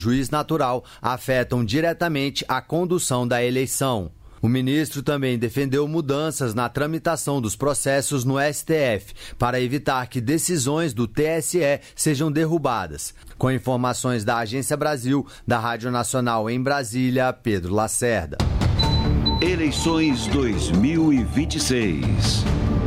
juiz natural afetam diretamente a condução da eleição. O ministro também defendeu mudanças na tramitação dos processos no STF para evitar que decisões do TSE sejam derrubadas. Com informações da Agência Brasil, da Rádio Nacional em Brasília, Pedro Lacerda. Eleições 2026.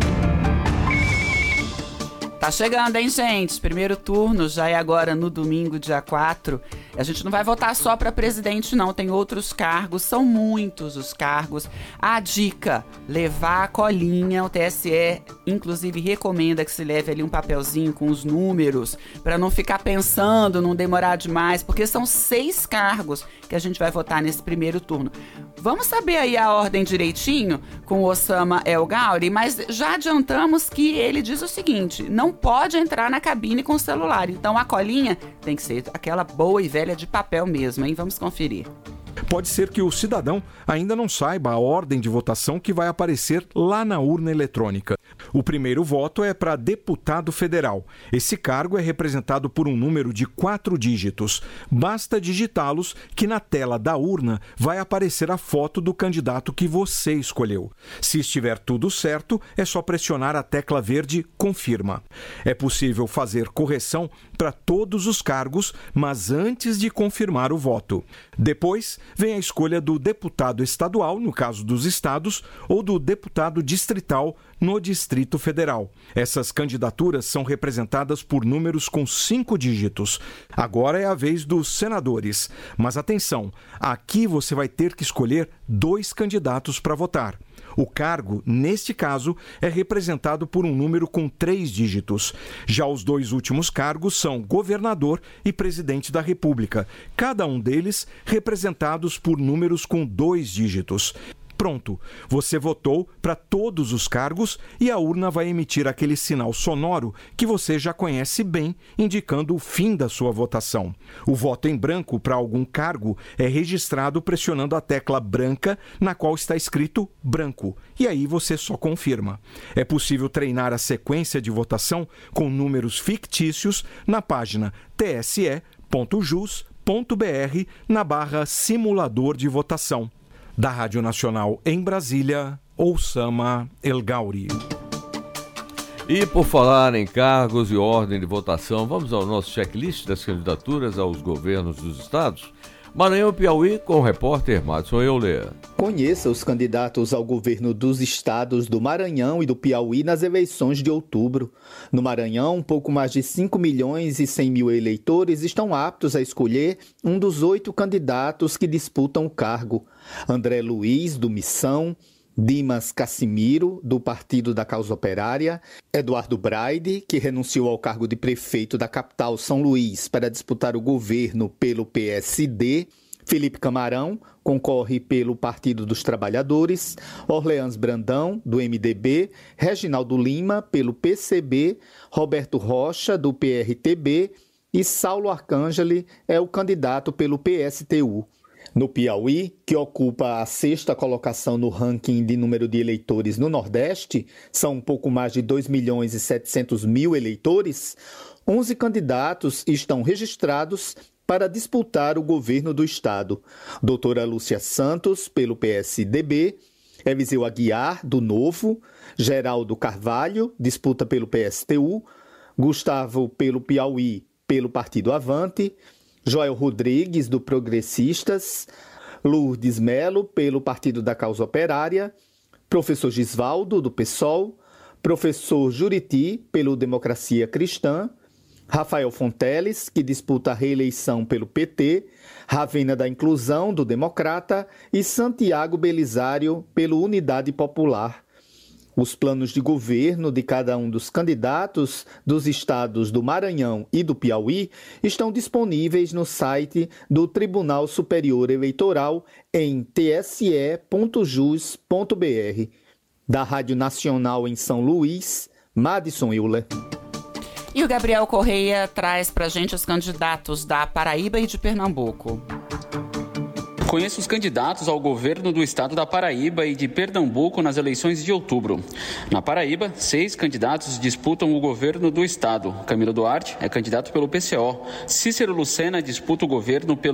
Tá chegando, hein, gente? Primeiro turno já é agora no domingo, dia 4. A gente não vai votar só para presidente, não. Tem outros cargos, são muitos os cargos. A dica, levar a colinha. O TSE, inclusive, recomenda que se leve ali um papelzinho com os números, para não ficar pensando, não demorar demais, porque são 6 cargos que a gente vai votar nesse primeiro turno. Vamos saber aí a ordem direitinho com o Osama El Gauri, mas já adiantamos que ele diz o seguinte: não pode entrar na cabine com o celular. Então a colinha tem que ser aquela boa e velha de papel mesmo, hein? Vamos conferir. Pode ser que o cidadão ainda não saiba a ordem de votação que vai aparecer lá na urna eletrônica. O primeiro voto é para deputado federal. Esse cargo é representado por um número de 4 dígitos. Basta digitá-los que na tela da urna vai aparecer a foto do candidato que você escolheu. Se estiver tudo certo, é só pressionar a tecla verde Confirma. É possível fazer correção para todos os cargos, mas antes de confirmar o voto. Depois, vem a escolha do deputado estadual, no caso dos estados, ou do deputado distrital, no Distrito Federal. Essas candidaturas são representadas por números com 5 dígitos. Agora é a vez dos senadores. Mas atenção, aqui você vai ter que escolher 2 candidatos para votar. O cargo, neste caso, é representado por um número com 3 dígitos. Já os 2 últimos cargos são governador e presidente da República, cada um deles representados por números com 2 dígitos. Pronto, você votou para todos os cargos e a urna vai emitir aquele sinal sonoro que você já conhece bem, indicando o fim da sua votação. O voto em branco para algum cargo é registrado pressionando a tecla branca na qual está escrito branco, e aí você só confirma. É possível treinar a sequência de votação com números fictícios na página tse.jus.br na barra simulador de votação. Da Rádio Nacional em Brasília, Osama El Gauri. E por falar em cargos e ordem de votação, vamos ao nosso checklist das candidaturas aos governos dos estados. Maranhão e Piauí, com o repórter Madison Euler. Conheça os candidatos ao governo dos estados do Maranhão e do Piauí nas eleições de outubro. No Maranhão, pouco mais de 5.100.000 eleitores estão aptos a escolher um dos 8 candidatos que disputam o cargo. André Luiz, do Missão, Dimas Cassimiro, do Partido da Causa Operária, Eduardo Braide, que renunciou ao cargo de prefeito da capital São Luís para disputar o governo pelo PSD, Felipe Camarão, concorre pelo Partido dos Trabalhadores, Orleans Brandão, do MDB, Reginaldo Lima, pelo PCB, Roberto Rocha, do PRTB e Saulo Arcangeli é o candidato pelo PSTU. No Piauí, que ocupa a 6ª colocação no ranking de número de eleitores no Nordeste, são um pouco mais de 2.700.000 eleitores, 11 candidatos estão registrados para disputar o governo do estado. Doutora Lúcia Santos, pelo PSDB, Eliseu Aguiar, do Novo, Geraldo Carvalho, disputa pelo PSTU, Gustavo, pelo Piauí, pelo Partido Avante, Joel Rodrigues, do Progressistas, Lourdes Melo, pelo Partido da Causa Operária, professor Gisvaldo, do PSOL, professor Juriti, pelo Democracia Cristã, Rafael Fonteles, que disputa a reeleição pelo PT, Ravena da Inclusão, do Democrata, e Santiago Belisário, pelo Unidade Popular. Os planos de governo de cada um dos candidatos dos estados do Maranhão e do Piauí estão disponíveis no site do Tribunal Superior Eleitoral em tse.jus.br. Da Rádio Nacional em São Luís, Madison Euler. E o Gabriel Correia traz pra gente os candidatos da Paraíba e de Pernambuco. Conheça os candidatos ao governo do estado da Paraíba e de Pernambuco nas eleições de outubro. Na Paraíba, 6 candidatos disputam o governo do estado. Camilo Duarte é candidato pelo PCO. Cícero Lucena disputa o governo pelo